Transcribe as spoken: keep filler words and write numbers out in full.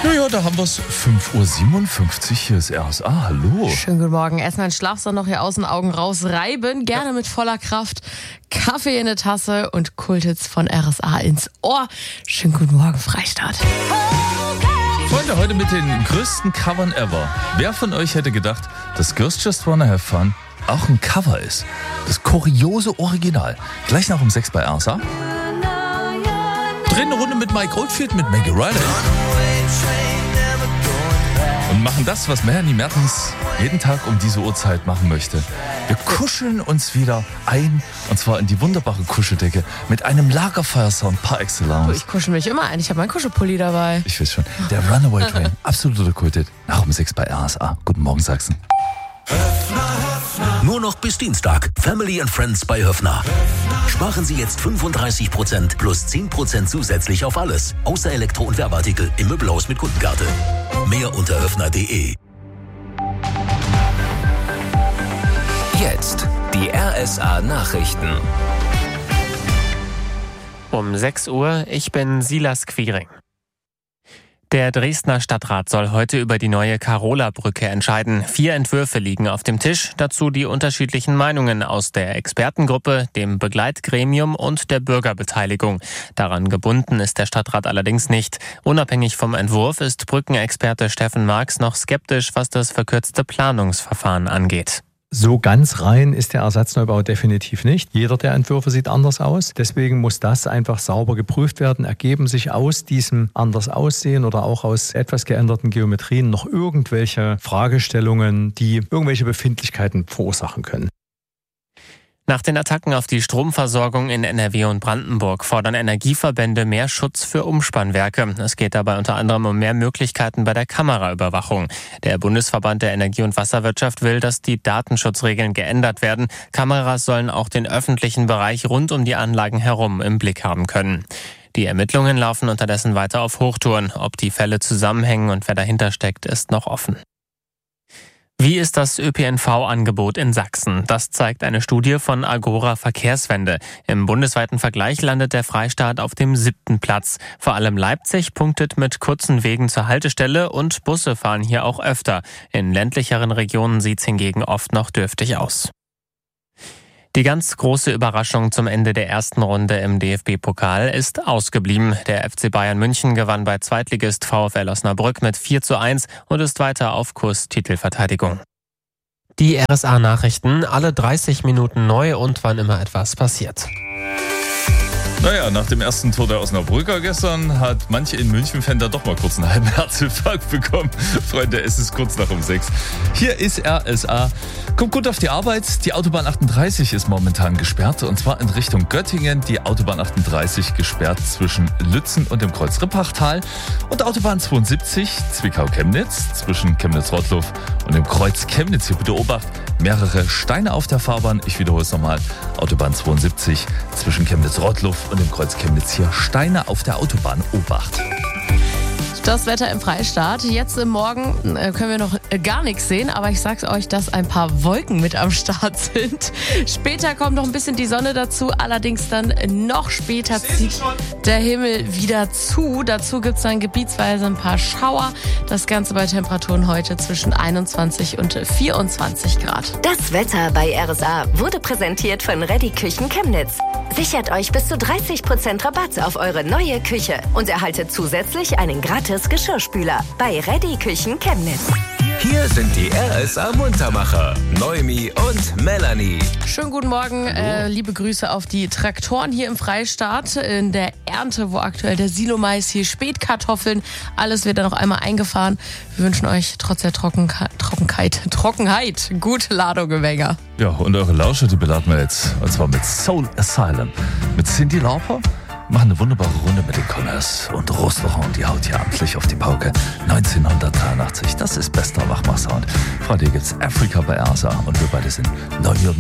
Naja, da haben wir es. fünf Uhr siebenundfünfzig, hier ist R S A. Hallo. Schönen guten Morgen. Erstmal einen Schlafsack noch hier aus den Augen rausreiben. Gerne ja. mit voller Kraft. Kaffee in der Tasse und Kulthits von R S A ins Ohr. Schönen guten Morgen, Freistaat. Freunde, heute mit den größten Covern ever. Wer von euch hätte gedacht, dass Girls Just Wanna Have Fun auch ein Cover ist? Das kuriose Original. Gleich nach um sechs bei R S A. Drehen eine Runde mit Mike Oldfield, mit Maggie Riley. Und machen das, was Melanie Mertens jeden Tag um diese Uhrzeit machen möchte. Wir kuscheln uns wieder ein, und zwar in die wunderbare Kuscheldecke mit einem Lagerfeuersound par excellence. Ich kuschel mich immer ein, ich habe meinen Kuschelpulli dabei. Ich weiß schon. Der Runaway Train, absoluter Kulthit. Nach um sechs bei R S A. Guten Morgen, Sachsen. Nur noch bis Dienstag. Family and Friends bei Höffner. Sparen Sie jetzt fünfunddreißig Prozent plus zehn Prozent zusätzlich auf alles. Außer Elektro- und Werbeartikel im Möbelhaus mit Kundenkarte. Mehr unter höffner punkt de. Jetzt die R S A Nachrichten. Um sechs Uhr, ich bin Silas Quiring. Der Dresdner Stadtrat soll heute über die neue Karola-Brücke entscheiden. Vier Entwürfe liegen auf dem Tisch, dazu die unterschiedlichen Meinungen aus der Expertengruppe, dem Begleitgremium und der Bürgerbeteiligung. Daran gebunden ist der Stadtrat allerdings nicht. Unabhängig vom Entwurf ist Brückenexperte Steffen Marx noch skeptisch, was das verkürzte Planungsverfahren angeht. So ganz rein ist der Ersatzneubau definitiv nicht. Jeder der Entwürfe sieht anders aus. Deswegen muss das einfach sauber geprüft werden. Ergeben sich aus diesem anders Aussehen oder auch aus etwas geänderten Geometrien noch irgendwelche Fragestellungen, die irgendwelche Befindlichkeiten verursachen können? Nach den Attacken auf die Stromversorgung in N R W und Brandenburg fordern Energieverbände mehr Schutz für Umspannwerke. Es geht dabei unter anderem um mehr Möglichkeiten bei der Kameraüberwachung. Der Bundesverband der Energie- und Wasserwirtschaft will, dass die Datenschutzregeln geändert werden. Kameras sollen auch den öffentlichen Bereich rund um die Anlagen herum im Blick haben können. Die Ermittlungen laufen unterdessen weiter auf Hochtouren. Ob die Fälle zusammenhängen und wer dahinter steckt, ist noch offen. Wie ist das Ö P N V-Angebot in Sachsen? Das zeigt eine Studie von Agora Verkehrswende. Im bundesweiten Vergleich landet der Freistaat auf dem siebten Platz. Vor allem Leipzig punktet mit kurzen Wegen zur Haltestelle und Busse fahren hier auch öfter. In ländlicheren Regionen sieht's hingegen oft noch dürftig aus. Die ganz große Überraschung zum Ende der ersten Runde im D F B-Pokal ist ausgeblieben. Der F C Bayern München gewann bei Zweitligist VfL Osnabrück mit vier zu eins und ist weiter auf Kurs Titelverteidigung. Die R S A-Nachrichten, alle dreißig Minuten neu und wann immer etwas passiert. Naja, nach dem ersten Tor der Osnabrücker gestern hat manche in München-Fan da doch mal kurz einen halben Herzinfarkt bekommen. Freunde, es ist kurz nach um sechs. Hier ist R S A. Kommt gut auf die Arbeit. Die Autobahn achtunddreißig ist momentan gesperrt und zwar in Richtung Göttingen. Die Autobahn achtunddreißig gesperrt zwischen Lützen und dem Kreuz Rippachtal. Und Autobahn zweiundsiebzig Zwickau-Chemnitz zwischen Chemnitz-Rottluff und dem Kreuz Chemnitz. Hier bitte Obacht, mehrere Steine auf der Fahrbahn. Ich wiederhole es nochmal. Autobahn zweiundsiebzig zwischen Chemnitz-Rottluff und dem Kreuz Chemnitz, hier Steine auf der Autobahn. Obacht. Das Wetter im Freistaat. Jetzt im Morgen äh, können wir noch äh, gar nichts sehen, aber ich sag's euch, dass ein paar Wolken mit am Start sind. Später kommt noch ein bisschen die Sonne dazu, allerdings dann noch später zieht der Himmel wieder zu. Dazu gibt's dann gebietsweise ein paar Schauer. Das Ganze bei Temperaturen heute zwischen einundzwanzig und vierundzwanzig Grad. Das Wetter bei R S A wurde präsentiert von Reddy Küchen Chemnitz. Sichert euch bis zu dreißig Prozent Rabatt auf eure neue Küche und erhaltet zusätzlich einen gratis Geschirrspüler bei Reddy Küchen Chemnitz. Hier sind die R S A Muntermacher, Noemi und Melanie. Schönen guten Morgen, äh, liebe Grüße auf die Traktoren hier im Freistaat. In der Ernte, wo aktuell der Silomais, hier Spätkartoffeln, alles wird dann noch einmal eingefahren. Wir wünschen euch trotz der Trockenka- Trockenheit, Trockenheit gute Ladung im Wenger. Ja, und eure Lauscher, die beladen wir jetzt, und zwar mit Soul Asylum, mit Cyndi Lauper. Machen eine wunderbare Runde mit den Connors und Rostlaurent, die haut hier amtlich auf die Pauke. neunzehnhundertdreiundachtzig, das ist bester Wachmach-Sound. Freunde, hier gibt's Afrika bei R S A und wir beide sind neu